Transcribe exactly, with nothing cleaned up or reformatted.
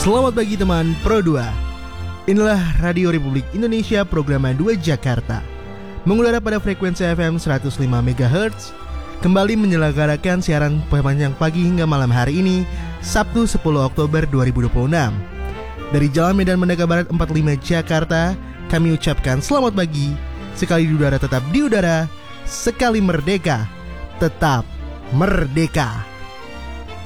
Selamat pagi teman Pro dua. Inilah Radio Republik Indonesia program dua Jakarta, mengudara pada frekuensi F M seratus lima megahertz, kembali menyelenggarakan siaran panjang pagi hingga malam hari ini, Sabtu sepuluh Oktober dua ribu dua puluh enam. Dari Jalan Medan Merdeka Barat empat puluh lima Jakarta, kami ucapkan selamat pagi. Sekali di udara tetap di udara, sekali merdeka tetap merdeka.